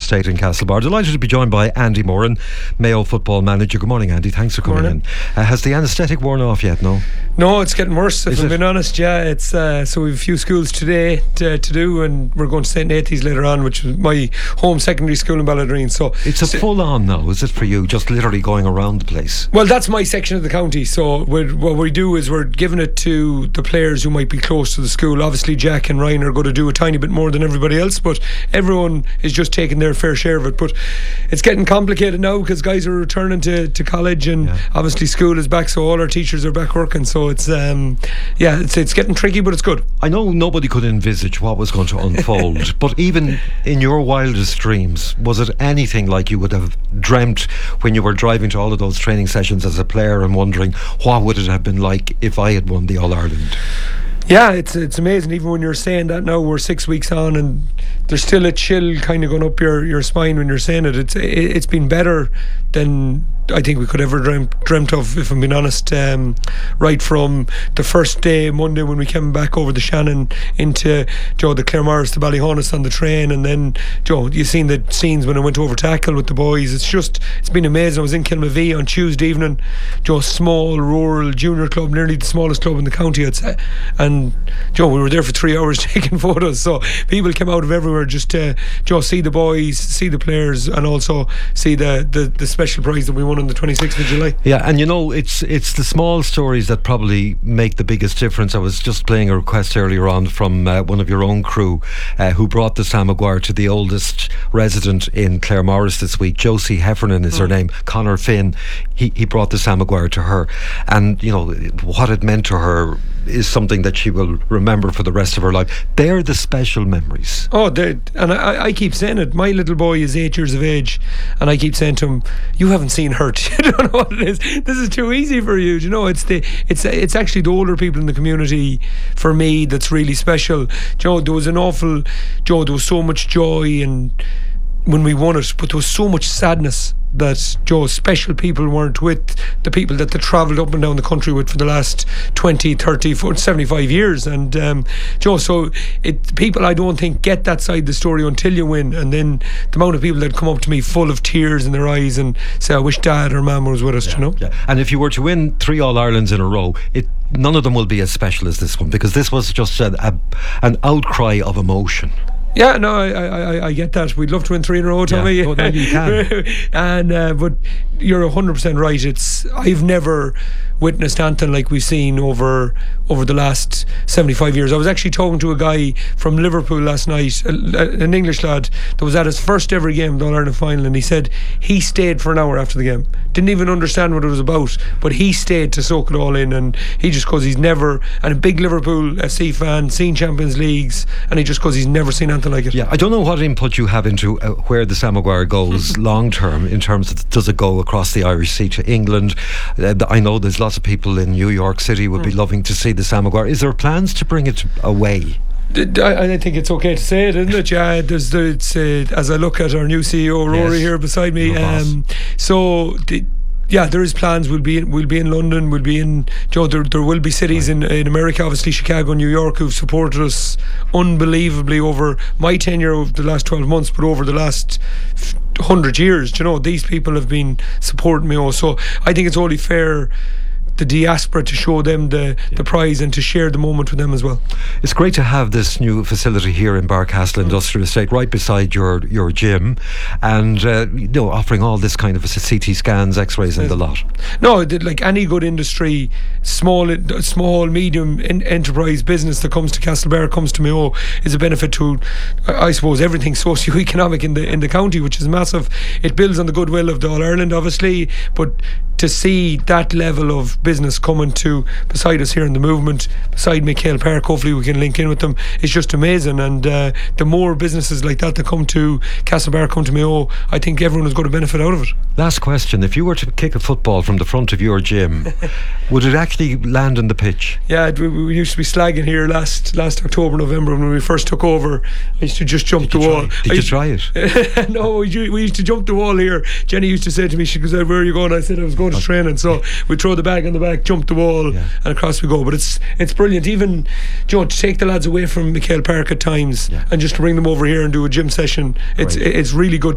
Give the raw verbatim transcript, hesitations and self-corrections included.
Estate in Castlebar. Delighted to be joined by Andy Moran, Mayo football manager. Good morning, Andy. Thanks for coming in. Uh, has the anaesthetic worn off yet? No? No, it's getting worse, if Is I'm it? being honest. Yeah, it's uh, so we have a few schools today to, to do, and we're going to Saint Nathan's later on, which is my home secondary school in Balladreen. So It's a so- full on now, is it, for you? Just literally going around the place? Well, that's my section of the county. So we're, what we do is we're giving it to the players who might be close to the school. Obviously, Jack and Ryan are going to do a tiny bit more than everybody else, but everyone is just taking their fair share of it. But it's getting complicated now because guys are returning to, to college, and Yeah. obviously school is back, so all our teachers are back working. So it's um, yeah, it's it's getting tricky, but it's good. I know nobody could envisage what was going to unfold, but even in your wildest dreams, was it anything like you would have dreamt when you were driving to all of those training sessions as a player and wondering what would it have been like if I had won the All-Ireland? Yeah, it's it's amazing. Even when you're saying that now, we're six weeks on, and there's still a chill kind of going up your, your spine when you're saying it. It's it, it's been better than I think we could ever dreamt, dreamt of, if I'm being honest. Um, right from the first day, Monday, when we came back over the Shannon into Joe the Claremorris to Ballyhonus on the train, and then Joe, you seen the scenes when I went over tackle with the boys. It's just it's been amazing. I was in Kilmavee on Tuesday evening, Joe, small rural junior club, nearly the smallest club in the county, I'd say, and Joe, we were there for three hours taking photos. So people came out of everywhere just to Joe see the boys, see the players, and also see the, the, the special prize that we won on the twenty-sixth of July. Yeah, and you know, it's it's the small stories that probably make the biggest difference. I was just playing a request earlier on from uh, one of your own crew uh, who brought the Sam Maguire to the oldest resident in Claremorris this week. Josie Heffernan is her name. Connor Finn, he, he brought the Sam Maguire to her, and you know what it meant to her is something that she will remember for the rest of her life. They're the special memories. Oh, they- and I, I keep saying it. My little boy is eight years of age, and I keep saying to him, "You haven't seen Hurt. You don't know what it is. This is too easy for you." Do you know, it's the it's it's actually the older people in the community for me that's really special. Joe, there was an awful Joe. There was so much joy and when we won it, but there was so much sadness that Joe, special people weren't with the people that they travelled up and down the country with for the last twenty, thirty, forty, seventy-five years. And um, Joe, so it people I don't think get that side of the story until you win. And then the amount of people that come up to me full of tears in their eyes and say, "I wish Dad or Mum was with us," Yeah, you know. yeah. And if you were to win three All-Irelands in a row, it none of them will be as special as this one, because this was just a, a, an outcry of emotion. Yeah, no, I, I, I- I get that. We'd love to win three in a row, Tommy. Yeah, well, then you can. and uh, but you're a hundred percent right. It's I've never witnessed anything like we've seen over over the last seventy-five years. I was actually talking to a guy from Liverpool last night, a, a- an English lad that was at his first ever game, the All-Ireland final, and he said he stayed for an hour after the game. Didn't even understand what it was about, but he stayed to soak it all in, and he just goes, he's never, and a big Liverpool F C fan, seen Champions Leagues, and he just goes, he's never seen anything like it. Yeah, I don't know what input you have into uh, where the Sam Maguire goes long term, in terms of does it go across the Irish Sea to England. uh, I know there's lots of people in New York City would be loving to see the Sam Maguire. Is there plans to bring it away? I, I think it's okay to say it, isn't it? Yeah, there's the, it's, uh, as I look at our new C E O Rory Yes, here beside me. your boss. Um, so the, yeah, there is plans. We'll be in, we'll be in London. We'll be in Joe. There, there will be cities in, in America, obviously Chicago, New York, who've supported us unbelievably over my tenure of the last twelve months, but over the last f- hundred years. Do you know, these people have been supporting me. Also, I think it's only fair the diaspora to show them the, the prize and to share the moment with them as well. It's great to have this new facility here in Barcastle Industrial Estate, right beside your your gym, and uh, you know, offering all this kind of C T scans, X-rays, and the lot. No, th- like any good industry, small, small, medium in- enterprise business that comes to Castlebar, comes to Mayo, is a benefit to, I I suppose, everything socio-economic in the in the county, which is massive. It builds on the goodwill of the All Ireland, obviously, but to see that level of business coming to beside us here in the movement, beside Michael Park, hopefully we can link in with them. It's just amazing, and uh, the more businesses like that that come to Castlebar, come to Mayo, I think everyone is going to benefit out of it. Last question: if you were to kick a football from the front of your gym, would it actually land on the pitch? Yeah, we, we used to be slagging here last last October, November when we first took over. I used to just jump Did the you wall. try, did I you used- try it? no, we, u- we used to jump the wall here. Jenny used to say to me, she goes, "Where are you going?" I said I was going to training. So we throw the bag on the back, jump the wall, Yeah. and across we go. But it's it's brilliant. Even, you know, to take the lads away from Michael Park at times, Yeah. and just to bring them over here and do a gym session. It's Right. it's really good.